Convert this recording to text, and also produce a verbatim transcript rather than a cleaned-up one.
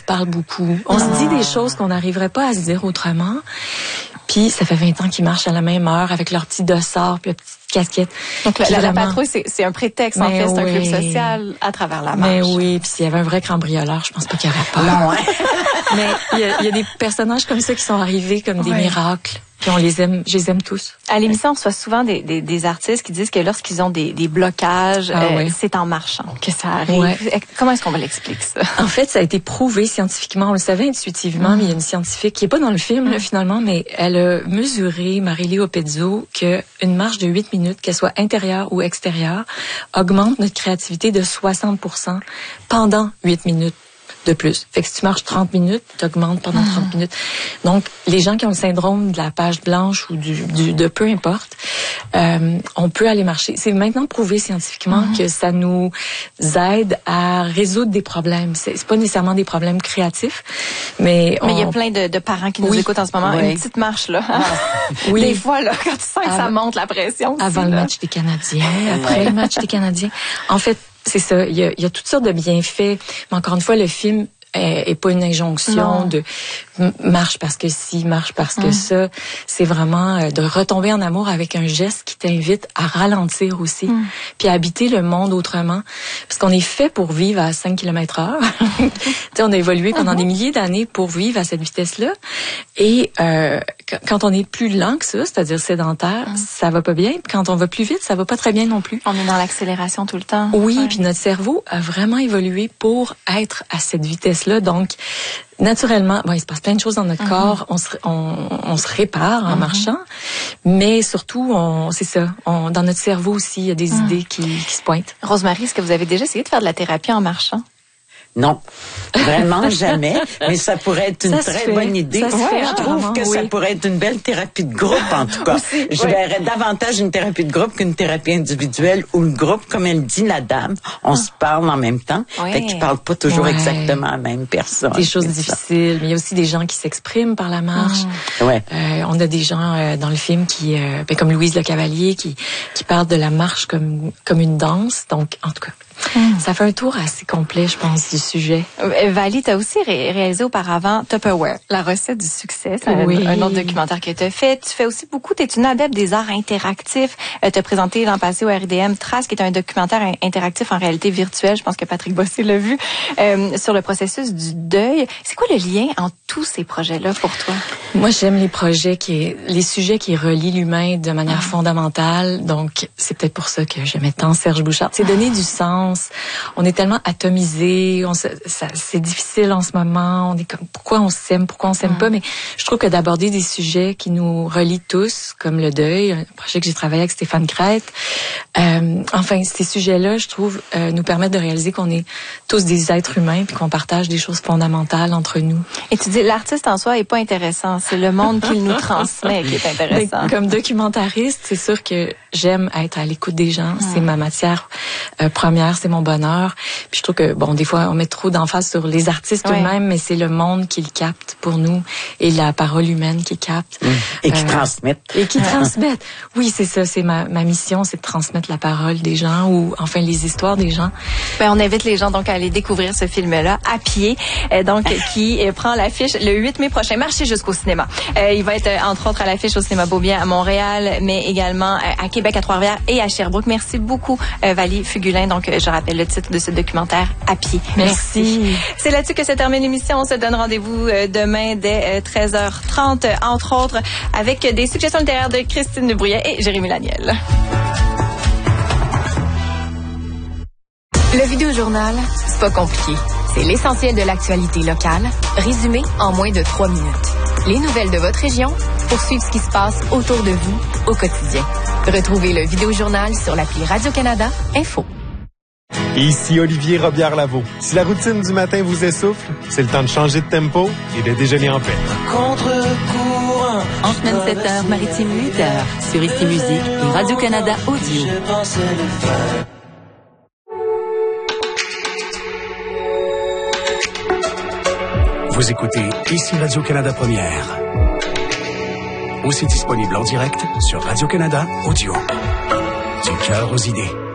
parle beaucoup. On ah. se dit des choses qu'on n'arriverait pas à se dire autrement. Puis ça fait vingt ans qu'ils marchent à la même heure avec leur petit dossard puis leur petite casquette. Donc la, la patrouille, c'est, c'est un prétexte, en fait, c'est oui. un club social à travers la marche. Mais oui, puis s'il y avait un vrai cambrioleur, je pense pas qu'il y aurait pas. Non, hein? Mais il y, a, il y a des personnages comme ça qui sont arrivés comme des oui. miracles. Puis on les aime, je les aime tous. À l'émission, on reçoit souvent des, des, des artistes qui disent que lorsqu'ils ont des, des blocages, ah, euh, oui. c'est en marchant que ça arrive. Ouais. Comment est-ce qu'on va l'expliquer, ça? En fait, ça a été prouvé scientifiquement. On le savait intuitivement, mm. mais il y a une scientifique qui est pas dans le film, mm. là, finalement, mais elle a mesuré, Marie-Léo Pezzo, qu'une marche de huit minutes, qu'elle soit intérieure ou extérieure, augmente notre créativité de soixante pour cent pendant huit minutes. De plus. Fait que si tu marches trente minutes, tu augmentes pendant mmh. trente minutes. Donc, les gens qui ont le syndrome de la page blanche ou du, du de peu importe, euh, on peut aller marcher. C'est maintenant prouvé scientifiquement mmh. que ça nous aide à résoudre des problèmes. C'est, c'est pas nécessairement des problèmes créatifs, mais... Mais il on... y a plein de, de parents qui nous oui. écoutent en ce moment. Oui. Une petite marche, là. Ah. Oui. Des fois, là, quand tu sens que Avant, ça monte la pression aussi, Avant là. le match des Canadiens, après le match des Canadiens. En fait, c'est ça. Il y a, il y a toutes sortes de bienfaits. Mais encore une fois, le film est, est pas une injonction non. de marche parce que si, marche parce que mmh. ça. C'est vraiment de retomber en amour avec un geste qui t'invite à ralentir aussi. Mmh. Puis à habiter le monde autrement. Parce qu'on est fait pour vivre à cinq kilomètres heure. On a évolué pendant mmh. des milliers d'années pour vivre à cette vitesse-là. Et euh, quand on est plus lent que ça, c'est-à-dire sédentaire, mmh. ça va pas bien. Puis quand on va plus vite, ça va pas très bien non plus. On est dans l'accélération tout le temps. Oui, ouais. puis notre cerveau a vraiment évolué pour être à cette vitesse-là. Donc, naturellement, bon, il se passe plein de choses dans notre mm-hmm. corps. On se, on, on se répare en mm-hmm. marchant, mais surtout, on, c'est ça. On, dans notre cerveau aussi, il y a des mm. idées qui, qui se pointent. Rosemary, est-ce que vous avez déjà essayé de faire de la thérapie en marchant? Non, vraiment jamais. Mais ça pourrait être une ça très bonne idée. Ça se fait, je trouve vraiment, que oui. ça pourrait être une belle thérapie de groupe, en tout cas. Aussi, je oui. verrais davantage une thérapie de groupe qu'une thérapie individuelle où le groupe, comme elle dit, la dame, on ah. se parle en même temps. Oui. Fait qu'ils parlent pas toujours ouais. exactement à la même personne. Des choses difficiles, mais il y a aussi des gens qui s'expriment par la marche. Mmh. Ouais. Euh, on a des gens euh, dans le film qui, euh, ben, comme Louise Le Cavalier, qui, qui parlent de la marche comme, comme une danse. Donc, en tout cas, Mmh. ça fait un tour assez complet, je pense, du sujet. Vali, tu as aussi ré- réalisé auparavant Tupperware, la recette du succès. C'est oui. un, un autre documentaire que tu as fait. Tu fais aussi beaucoup, tu es une adepte des arts interactifs. Euh, tu as présenté l'an passé au R D M Trace, qui est un documentaire interactif en réalité virtuelle. Je pense que Patrick Bossé l'a vu, euh, sur le processus du deuil. C'est quoi le lien entre tous ces projets-là pour toi? Moi, j'aime les projets qui, les sujets qui relient l'humain de manière ah. fondamentale. Donc, c'est peut-être pour ça que j'aimais tant Serge Bouchard. C'est donner du sens. On est tellement atomisés, on se, ça, c'est difficile en ce moment. On est comme, pourquoi on s'aime, pourquoi on s'aime mmh. pas. Mais je trouve que d'aborder des sujets qui nous relient tous, comme le deuil, un projet que j'ai travaillé avec Stéphane Crête. Euh, enfin, ces sujets-là, je trouve, euh, nous permettent de réaliser qu'on est tous des êtres humains, puis qu'on partage des choses fondamentales entre nous. Et tu dis, l'artiste en soi est pas intéressant, c'est le monde qu'il nous transmet qui est intéressant. Mais, comme documentariste, c'est sûr que j'aime être à l'écoute des gens. Mmh. C'est ma matière euh, première. C'est mon bonheur. Puis je trouve que, bon, des fois, on met trop d'emphase sur les artistes oui. eux-mêmes, mais c'est le monde qui le capte pour nous et la parole humaine qui capte. Mmh. Et qui euh, transmettent. Et qui transmettent. Oui, c'est ça. C'est ma, ma mission, c'est de transmettre la parole des gens ou, enfin, les histoires des gens. Ben, on invite les gens, donc, à aller découvrir ce film-là à pied, euh, donc, qui euh, prend l'affiche le huit mai prochain. Marchez jusqu'au cinéma. Euh, il va être, euh, entre autres, à l'affiche au Cinéma Beaubien à Montréal, mais également euh, à Québec, à Trois-Rivières et à Sherbrooke. Merci beaucoup, euh, Vali Fugulin. Donc, je rappelle le titre de ce documentaire, À pied. Merci. Merci. C'est là-dessus que se termine l'émission. On se donne rendez-vous demain dès treize heures trente, entre autres, avec des suggestions littéraires de Christine Dubruyet et Jérémy Laniel. Le Vidéojournal, c'est pas compliqué. C'est l'essentiel de l'actualité locale, résumé en moins de trois minutes. Les nouvelles de votre région, pour suivre ce qui se passe autour de vous au quotidien. Retrouvez le Vidéojournal sur l'appli Radio-Canada Info. Ici Olivier Robillard-Lavaux. Si la routine du matin vous essouffle, c'est le temps de changer de tempo et de déjeuner en paix. Contre-courant. En semaine sept heures, maritime huit heures, sur Ici Musique et Radio-Canada Audio. Vous écoutez Ici Radio-Canada Première. Aussi disponible en direct sur Radio-Canada Audio. Du cœur aux idées.